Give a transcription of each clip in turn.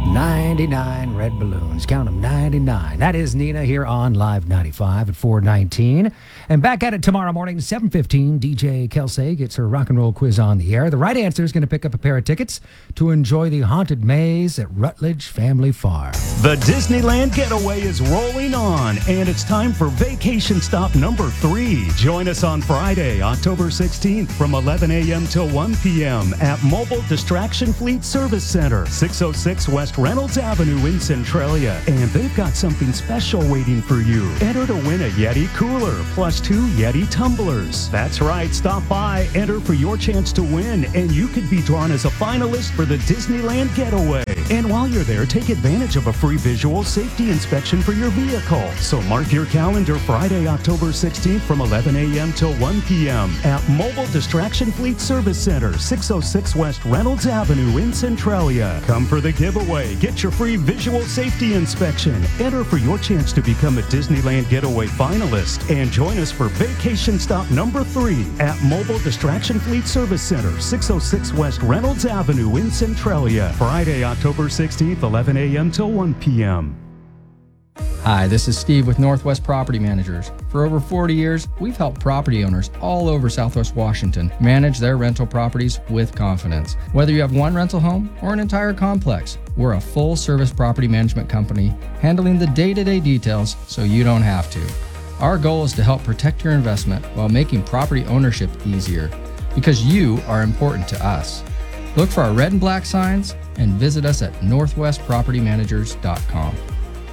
99 red balloons. Count them, 99. That is Nina here on Live 95 at 4:19. And back at it tomorrow morning, 7:15. DJ Kelsey gets her rock and roll quiz on the air. The right answer is going to pick up a pair of tickets to enjoy the haunted maze at Rutledge Family Farm. The Disneyland Getaway is rolling on, and it's time for vacation stop number 3. Join us on Friday, October 16th from 11 a.m. till 1 p.m. at Mobile Distraction Fleet Service Center, 606 West Reynolds Avenue in Centralia. And they've got something special waiting for you. Enter to win a Yeti cooler plus 2 Yeti tumblers. That's right, stop by, enter for your chance to win, and you could be drawn as a finalist for the Disneyland Getaway. And while you're there, take advantage of a free visual safety inspection for your vehicle. So mark your calendar Friday, October 16th from 11 a.m. till 1 p.m. at Mobile Distraction Fleet Service Center, 606 West Reynolds Avenue in Centralia. Come for the giveaway. Get your free visual safety inspection. Enter for your chance to become a Disneyland Getaway finalist. And join us for vacation stop number 3 at Mobile Distraction Fleet Service Center, 606 West Reynolds Avenue in Centralia. Friday, October 16th, 11 a.m. till 1 p.m. Hi, this is Steve with Northwest Property Managers. For over 40 years, we've helped property owners all over Southwest Washington manage their rental properties with confidence. Whether you have one rental home or an entire complex, we're a full-service property management company handling the day-to-day details so you don't have to. Our goal is to help protect your investment while making property ownership easier, because you are important to us. Look for our red and black signs and visit us at northwestpropertymanagers.com.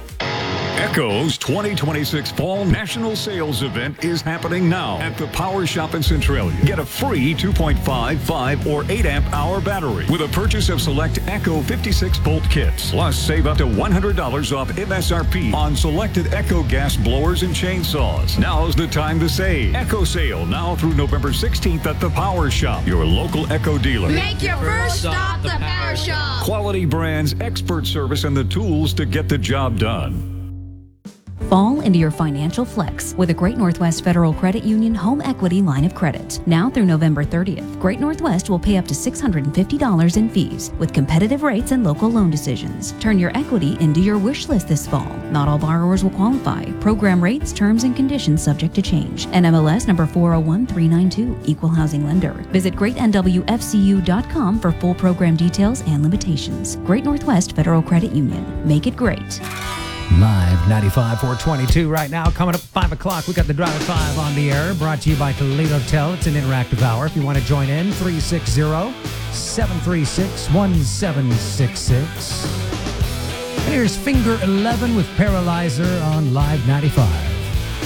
Echo's 2026 Fall National Sales Event is happening now at the Power Shop in Centralia. Get a free 2.5, 5, or 8 amp hour battery with a purchase of select Echo 56-volt kits. Plus, save up to $100 off MSRP on selected Echo gas blowers and chainsaws. Now's the time to save. Echo sale now through November 16th at the Power Shop, your local Echo dealer. Make your first stop the Power Shop. Quality brands, expert service, and the tools to get the job done. Fall into your financial flex with a Great Northwest Federal Credit Union home equity line of credit. Now through November 30th, Great Northwest will pay up to $650 in fees with competitive rates and local loan decisions. Turn your equity into your wish list this fall. Not all borrowers will qualify. Program rates, terms, and conditions subject to change. NMLS number 401392, Equal Housing Lender. Visit greatnwfcu.com for full program details and limitations. Great Northwest Federal Credit Union. Make it great. Live 95 422 right now. Coming up 5 o'clock, we got the Drive at 5 on the air. Brought to you by Toledo Tel. It's an interactive hour. If you want to join in, 360-736-1766. And here's Finger 11 with Paralyzer on Live 95.